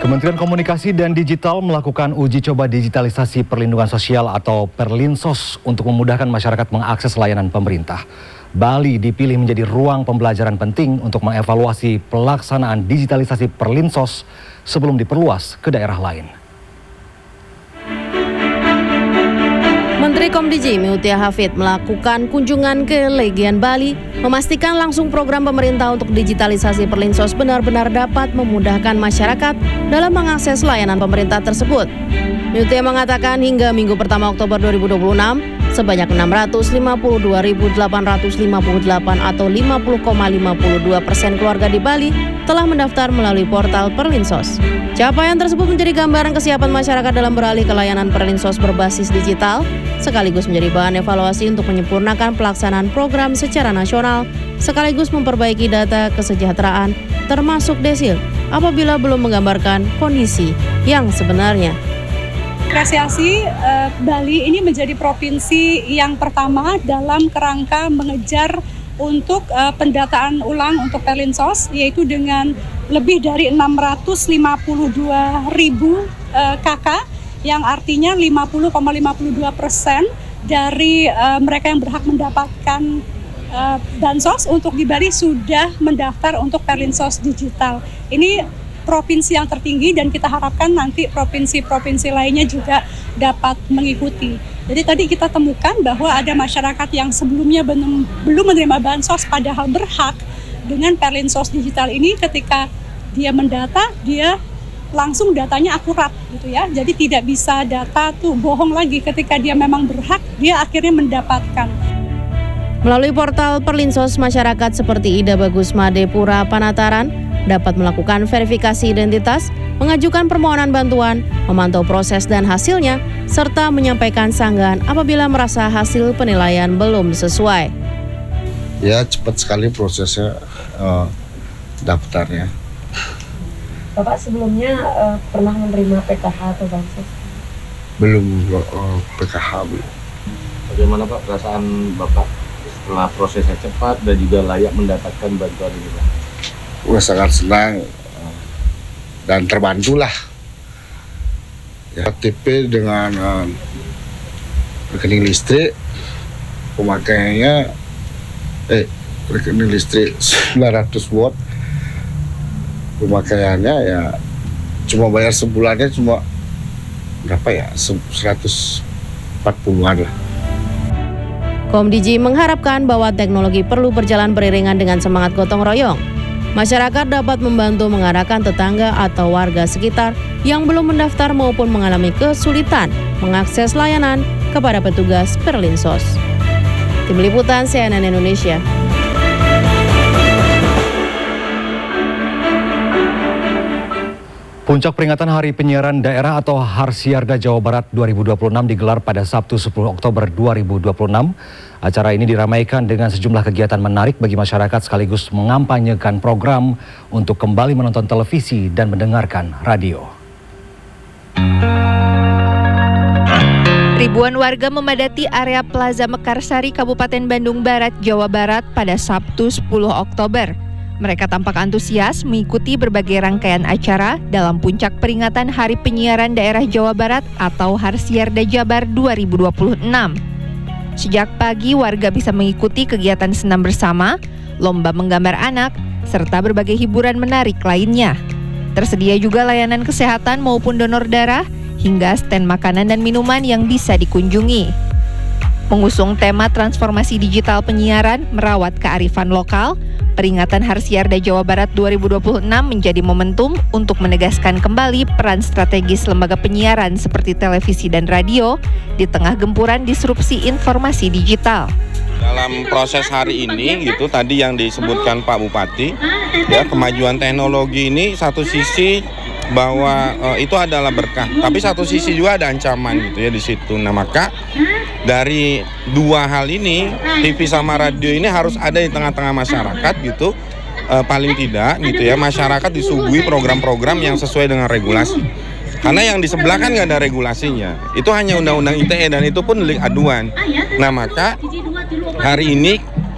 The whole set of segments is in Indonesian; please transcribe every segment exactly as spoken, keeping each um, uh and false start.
Kementerian Komunikasi dan Digital melakukan uji coba digitalisasi perlindungan sosial atau Perlinsos untuk memudahkan masyarakat mengakses layanan pemerintah. Bali dipilih menjadi ruang pembelajaran penting untuk mengevaluasi pelaksanaan digitalisasi Perlinsos sebelum diperluas ke daerah lain. Menteri Komdiji Mutia Hafid melakukan kunjungan ke Legian Bali, memastikan langsung program pemerintah untuk digitalisasi Perlinsos benar-benar dapat memudahkan masyarakat dalam mengakses layanan pemerintah tersebut. Mutia mengatakan hingga minggu pertama Oktober dua ribu dua puluh enam, sebanyak enam ratus lima puluh dua ribu delapan ratus lima puluh delapan atau lima puluh koma lima puluh dua persen keluarga di Bali telah mendaftar melalui portal Perlinsos. Capaian tersebut menjadi gambaran kesiapan masyarakat dalam beralih ke layanan Perlinsos berbasis digital, sekaligus menjadi bahan evaluasi untuk menyempurnakan pelaksanaan program secara nasional, sekaligus memperbaiki data kesejahteraan, termasuk desil, apabila belum menggambarkan kondisi yang sebenarnya. Apresiasi eh, Bali ini menjadi provinsi yang pertama dalam kerangka mengejar untuk eh, pendataan ulang untuk Perlinsos, yaitu dengan lebih dari enam ratus lima puluh dua ribu eh, K K, yang artinya lima puluh koma lima puluh dua persen dari eh, mereka yang berhak mendapatkan eh, bansos untuk di Bali sudah mendaftar untuk Perlinsos digital. Ini provinsi yang tertinggi dan kita harapkan nanti provinsi-provinsi lainnya juga dapat mengikuti. Jadi tadi kita temukan bahwa ada masyarakat yang sebelumnya belum, belum menerima bansos padahal berhak. Dengan Perlinsos digital ini ketika dia mendata, dia langsung datanya akurat gitu ya. Jadi tidak bisa data tuh bohong lagi, ketika dia memang berhak, dia akhirnya mendapatkan. Melalui portal Perlinsos, masyarakat seperti Ida Bagus Madepura Panataran dapat melakukan verifikasi identitas, mengajukan permohonan bantuan, memantau proses dan hasilnya, serta menyampaikan sanggahan apabila merasa hasil penilaian belum sesuai. Ya, cepat sekali prosesnya uh, daftarnya. Bapak sebelumnya uh, pernah menerima P K H atau bansos? Belum, uh, P K H belum. Bagaimana Pak perasaan Bapak setelah prosesnya cepat dan juga layak mendapatkan bantuan ini Pak? Wah, sangat senang dan terbantulah. Ya, K T P dengan uh, rekening listrik, pemakaiannya eh rekening listrik sembilan ratus watt, pemakaiannya ya cuma bayar sebulannya cuma berapa ya, seratus empat puluhan lah. Komdiji mengharapkan bahwa teknologi perlu berjalan beriringan dengan semangat gotong royong. Masyarakat dapat membantu mengarahkan tetangga atau warga sekitar yang belum mendaftar maupun mengalami kesulitan mengakses layanan kepada petugas Perlinsos. Tim Liputan C N N Indonesia. Puncak peringatan Hari Penyiaran Daerah atau Harsiarda Jawa Barat dua ribu dua puluh enam digelar pada Sabtu sepuluh Oktober dua ribu dua puluh enam. Acara ini diramaikan dengan sejumlah kegiatan menarik bagi masyarakat sekaligus mengampanyekan program untuk kembali menonton televisi dan mendengarkan radio. Ribuan warga memadati area Plaza Mekarsari, Kabupaten Bandung Barat, Jawa Barat pada Sabtu sepuluh Oktober. Mereka tampak antusias mengikuti berbagai rangkaian acara dalam puncak peringatan Hari Penyiaran Daerah Jawa Barat atau Harsiarda Jabar dua ribu dua puluh enam. Sejak pagi warga bisa mengikuti kegiatan senam bersama, lomba menggambar anak, serta berbagai hiburan menarik lainnya. Tersedia juga layanan kesehatan maupun donor darah, hingga stand makanan dan minuman yang bisa dikunjungi. Mengusung tema transformasi digital penyiaran merawat kearifan lokal, peringatan Harsiarda Jawa Barat dua ribu dua puluh enam menjadi momentum untuk menegaskan kembali peran strategis lembaga penyiaran seperti televisi dan radio di tengah gempuran disrupsi informasi digital. Dalam proses hari ini gitu tadi yang disebutkan Pak Bupati, ya kemajuan teknologi ini satu sisi bahwa uh, itu adalah berkah, tapi satu sisi juga ada ancaman gitu ya di situ. Nah, maka dari dua hal ini, T V sama radio ini harus ada di tengah-tengah masyarakat gitu. Uh, paling tidak gitu ya, masyarakat disuguhi program-program yang sesuai dengan regulasi. Karena yang di sebelah kan nggak ada regulasinya. Itu hanya undang-undang I T E dan itu pun delik aduan. Nah, maka hari ini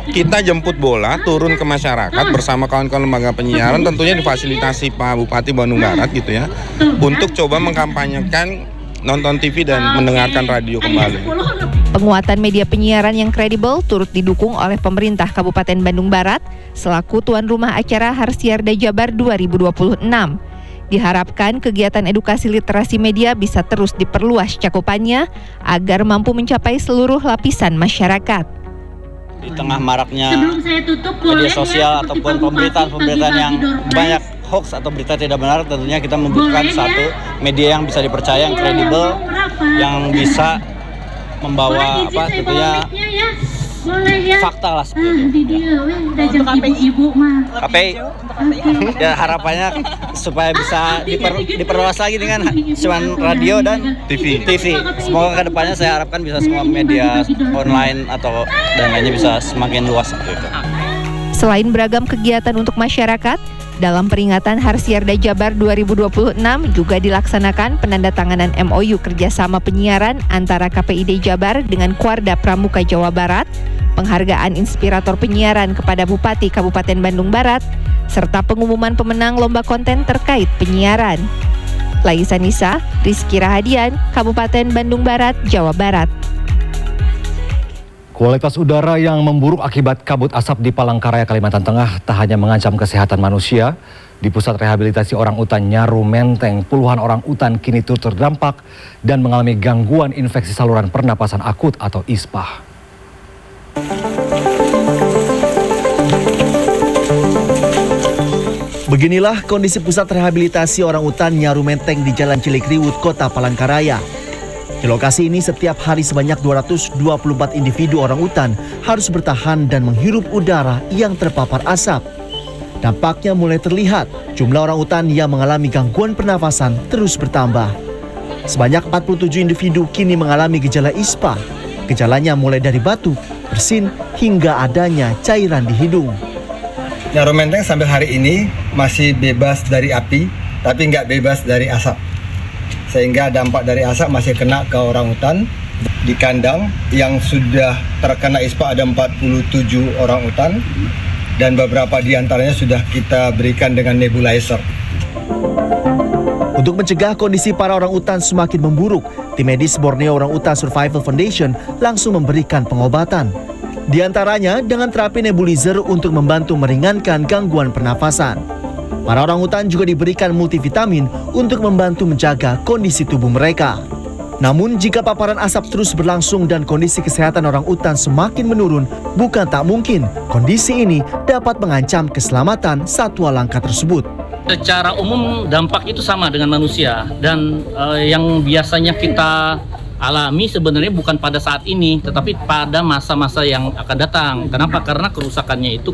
kita jemput bola turun ke masyarakat bersama kawan-kawan lembaga penyiaran, tentunya difasilitasi Pak Bupati Bandung Barat gitu ya, untuk coba mengkampanyekan nonton T V dan mendengarkan radio kembali. Penguatan media penyiaran yang kredibel turut didukung oleh pemerintah Kabupaten Bandung Barat selaku tuan rumah acara Harsiarda Jabar dua ribu dua puluh enam. Diharapkan kegiatan edukasi literasi media bisa terus diperluas cakupannya agar mampu mencapai seluruh lapisan masyarakat. Di tengah maraknya media sosial ataupun pemberitaan-pemberitaan yang banyak hoax atau berita tidak benar, tentunya kita membutuhkan satu media yang bisa dipercaya, yang kredibel, yang bisa membawa apa tentunya fakta lah seperti itu. Untuk K P I Ibu mah. K P I ya harapannya supaya bisa diper, diperluas lagi dengan cuman radio dan T V. T V. Semoga kedepannya saya harapkan bisa semua media online atau dan lainnya bisa semakin luas seperti itu. Selain beragam kegiatan untuk masyarakat, dalam peringatan Harsiarda Jabar dua ribu dua puluh enam juga dilaksanakan penandatanganan M O U kerjasama penyiaran antara K P I D Jabar dengan Kuarda Pramuka Jawa Barat, penghargaan inspirator penyiaran kepada Bupati Kabupaten Bandung Barat, serta pengumuman pemenang lomba konten terkait penyiaran. Laisa Nisa, Rizky Rahadian, Kabupaten Bandung Barat, Jawa Barat. Kualitas udara yang memburuk akibat kabut asap di Palangkaraya, Kalimantan Tengah tak hanya mengancam kesehatan manusia. Di Pusat Rehabilitasi Orang Utan Nyaru Menteng, puluhan orang utan kini turut terdampak dan mengalami gangguan infeksi saluran pernapasan akut atau I S P A. Beginilah kondisi Pusat Rehabilitasi Orang Utan Nyaru Menteng di Jalan Cilikriwut, Kota Palangkaraya. Di lokasi ini setiap hari sebanyak dua ratus dua puluh empat individu orang utan harus bertahan dan menghirup udara yang terpapar asap. Dampaknya mulai terlihat, jumlah orang utan yang mengalami gangguan pernafasan terus bertambah. Sebanyak empat puluh tujuh individu kini mengalami gejala I S P A. Gejalanya mulai dari batuk, bersin, hingga adanya cairan di hidung. Nyaru Menteng sampai hari ini masih bebas dari api, tapi nggak bebas dari asap. Sehingga dampak dari asap masih kena ke orang utan. Di kandang yang sudah terkena I S P A ada empat puluh tujuh orang utan dan beberapa di antaranya sudah kita berikan dengan nebulizer. Untuk mencegah kondisi para orang utan semakin memburuk, tim medis Borneo Orang Utan Survival Foundation langsung memberikan pengobatan. Di antaranya dengan terapi nebulizer untuk membantu meringankan gangguan pernafasan. Para orang utan juga diberikan multivitamin untuk membantu menjaga kondisi tubuh mereka. Namun jika paparan asap terus berlangsung dan kondisi kesehatan orang utan semakin menurun, bukan tak mungkin kondisi ini dapat mengancam keselamatan satwa langka tersebut. Secara umum dampak itu sama dengan manusia dan eh, yang biasanya kita alami sebenarnya bukan pada saat ini, tetapi pada masa-masa yang akan datang. Kenapa? Karena kerusakannya itu